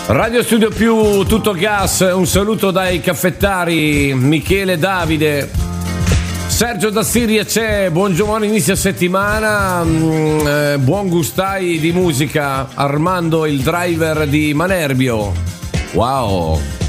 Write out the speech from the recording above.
Radio Studio Più, tutto gas, un saluto dai caffettari, Michele, Davide, Sergio da Siria c'è, buon giorno, inizio settimana, buon gustai di musica, Armando il driver di Manerbio, wow.